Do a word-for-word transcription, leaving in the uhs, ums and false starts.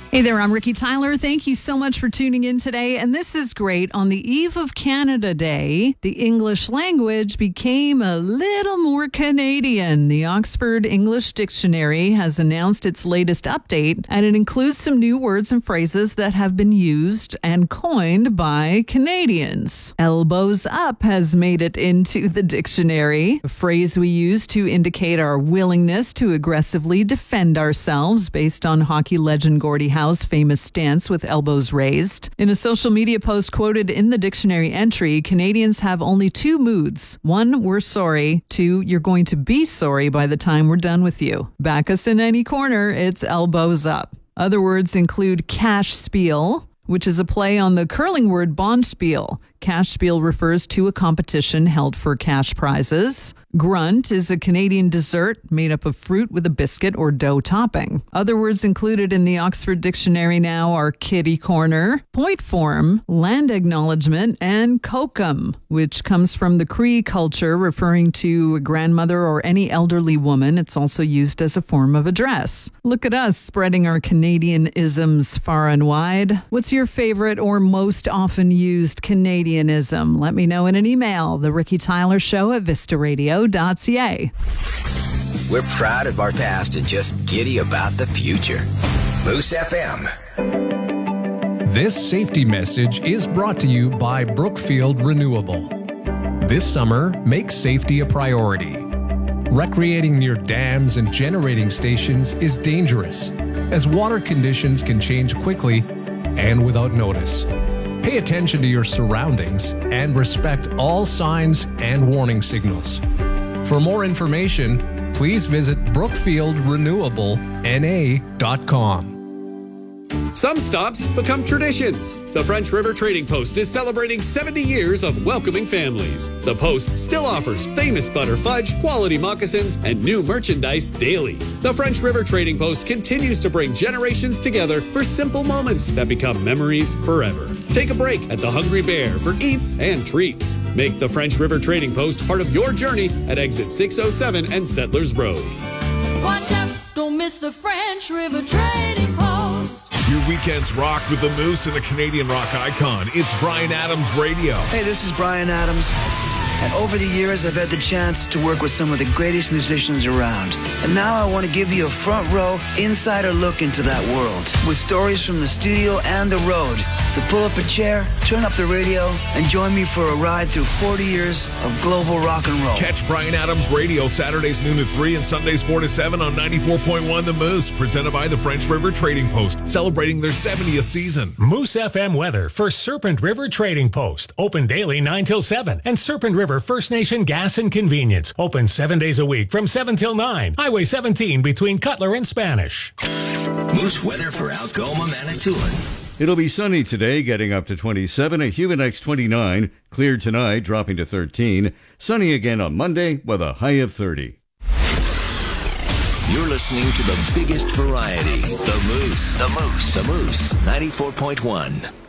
Hey there, I'm Ricky Tyler. Thank you so much for tuning in today. And this is great. On the eve of Canada Day, the English language became a little more Canadian. The Oxford English Dictionary has announced its latest update, and it includes some new words and phrases that have been used and coined by Canadians. Elbows up has made it into the dictionary, a phrase we use to indicate our willingness to aggressively defend ourselves based on hockey legend Gordie Howe's famous stance with elbows raised. In a social media post quoted in the dictionary entry, Canadians have only two moods. One, we're sorry. Two, you're going to be sorry by the time we're done with you. Back us in any corner, it's elbows up. Other words include cash spiel, which is a play on the curling word bonspiel. Cash spiel refers to a competition held for cash prizes. Grunt is a Canadian dessert made up of fruit with a biscuit or dough topping. Other words included in the Oxford Dictionary now are kitty corner, point form, land acknowledgement, and kokum, which comes from the Cree culture referring to a grandmother or any elderly woman. It's also used as a form of address. Look at us spreading our Canadian-isms far and wide. What's your favorite or most often used Canadianism? Let me know in an email. The Ricky Tyler Show at vista radio dot c a. We're proud of our past and just giddy about the future. Moose F M. This safety message is brought to you by Brookfield Renewable. This summer, make safety a priority. Recreating near dams and generating stations is dangerous, as water conditions can change quickly and without notice. Pay attention to your surroundings and respect all signs and warning signals. For more information, please visit brookfield renewable n a dot com. Some stops become traditions. The French River Trading Post is celebrating seventy years of welcoming families. The Post still offers famous butter fudge, quality moccasins, and new merchandise daily. The French River Trading Post continues to bring generations together for simple moments that become memories forever. Take a break at the Hungry Bear for eats and treats. Make the French River Trading Post part of your journey at exit six oh seven and Settlers Road. Watch out, don't miss the French River Trading Post. Your weekends rock with the Moose and a Canadian rock icon. It's Bryan Adams Radio. Hey, this is Bryan Adams. And over the years, I've had the chance to work with some of the greatest musicians around. And now I want to give you a front row, insider look into that world with stories from the studio and the road. So pull up a chair, turn up the radio, and join me for a ride through forty years of global rock and roll. Catch Bryan Adams Radio Saturdays noon to three and Sundays four to seven on ninety-four point one The Moose, presented by the French River Trading Post, celebrating their seventieth season. Moose F M weather for Serpent River Trading Post. Open daily nine till seven. And Serpent River First Nation Gas and Convenience. Open seven days a week from seven till nine. Highway seventeen between Cutler and Spanish. Moose weather for Algoma, Manitoulin. It'll be sunny today, getting up to twenty-seven. A humid next twenty-nine. Clear tonight, dropping to thirteen. Sunny again on Monday with a high of thirty. You're listening to the biggest variety. The Moose. The Moose. The Moose. ninety-four point one.